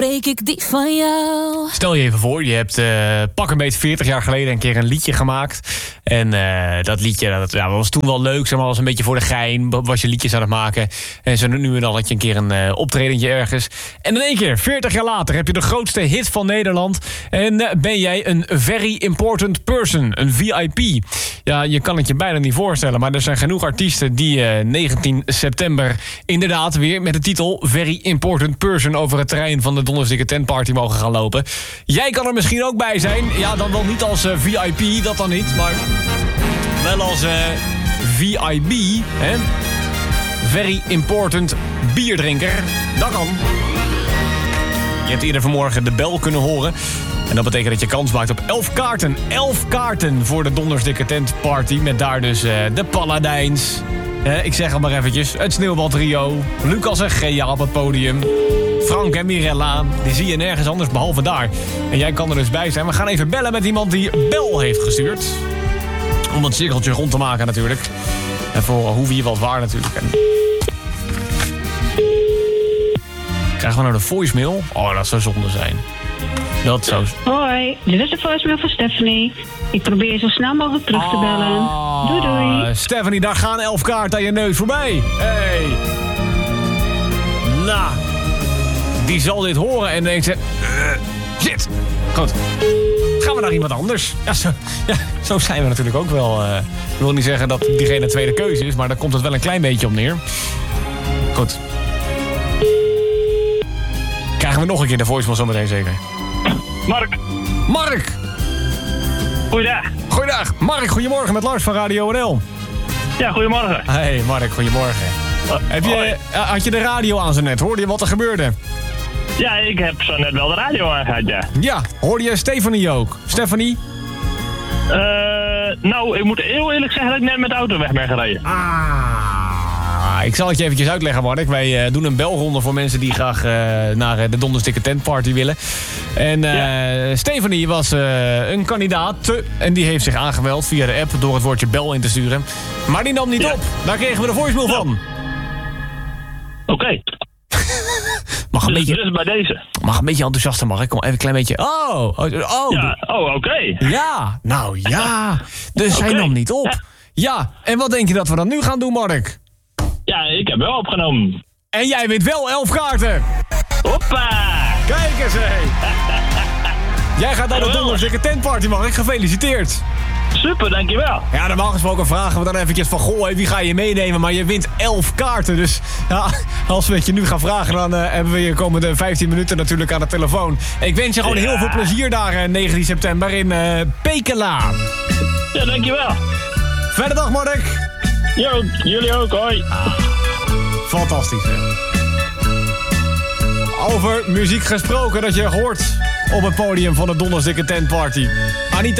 spreek ik die van jou. Stel je even voor, je hebt pak een beetje 40 jaar geleden een keer een liedje gemaakt. En dat liedje dat was toen wel leuk, zeg maar, was een beetje voor de gein. Was je liedjes aan het maken. En zo nu en dan had je een keer een optredentje ergens. En in één keer, 40 jaar later, heb je de grootste hit van Nederland. En ben jij een very important person, een VIP. Ja, je kan het je bijna niet voorstellen, maar er zijn genoeg artiesten die 19 september inderdaad weer met de titel Very Important Person over het terrein van de Dondersdikke Tentparty mogen gaan lopen. Jij kan er misschien ook bij zijn. Ja, dan wel niet als VIP, dat dan niet, maar wel als VIB, hè? Very Important Bierdrinker. Dat kan. Je hebt eerder vanmorgen de bel kunnen horen. En dat betekent dat je kans maakt op 11 kaarten. 11 kaarten voor de Dondersdikke Tentparty. Met daar dus de Paladijns. Ik zeg het maar eventjes. Het Sneeuwbaltrio. Lucas en Gea op het podium. Frank en Mirella. Die zie je nergens anders behalve daar. En jij kan er dus bij zijn. We gaan even bellen met iemand die bel heeft gestuurd. Om het cirkeltje rond te maken natuurlijk. En voor hoe wie wat waar natuurlijk. En... krijgen we nou de voicemail? Oh, dat zou zonde zijn. Dat zou... Hoi, dit is de voicemail van Stephanie. Ik probeer je zo snel mogelijk terug te bellen. Doei doei. Stephanie, daar gaan 11 kaarten aan je neus voorbij. Hey. Nou, die zal dit horen en denkt ze... shit. Goed. Gaan we naar iemand anders. Zo zijn we natuurlijk ook wel. Ik wil niet zeggen dat diegene tweede keuze is, maar daar komt het wel een klein beetje op neer. Goed. Krijgen we nog een keer de voicemail zometeen zeker? Mark! Goeiedag. Goeiedag. Mark, goedemorgen met Lars van Radio NL. Ja, goedemorgen. Hey Mark, goedemorgen. Had je de radio aan zo net? Hoorde je wat er gebeurde? Ja, ik heb zo net wel de radio aangehad, ja. Ja, hoorde je Stephanie ook? Stephanie? Nou, ik moet heel eerlijk zeggen dat ik net met de auto weg ben gereden. Ik zal het je eventjes uitleggen, Mark. Wij doen een belronde voor mensen die graag naar de Dondersdikke Tentparty willen. En Stephanie was een kandidaat en die heeft zich aangemeld via de app door het woordje bel in te sturen. Maar die nam niet op. Daar kregen we de voicemail van. Oké. Mag een beetje... Dus bij deze. Mag een beetje enthousiaster, Mark. Kom even een klein beetje... Ja, oké. Ja, nou ja. Dus hij nam niet op. Ja, en wat denk je dat we dan nu gaan doen, Mark? Ja, ik heb wel opgenomen. En jij wint wel 11 kaarten. Hoppa! Kijk eens, hé. Jij gaat naar de Dondersdikke Tentparty, Mark. Gefeliciteerd. Super, dankjewel. Ja, normaal gesproken vragen we dan eventjes van... goh, wie ga je meenemen? Maar je wint 11 kaarten. Dus ja, als we het je nu gaan vragen... dan hebben we je komende 15 minuten natuurlijk aan de telefoon. Ik wens je gewoon heel veel plezier daar 19 september in Pekela. Ja, dankjewel. Fijne dag, Mark. Jo, jullie ook, hoi. Fantastisch, hè? Over muziek gesproken dat je hoort op het podium van de Dondersdikke Tentparty. Anita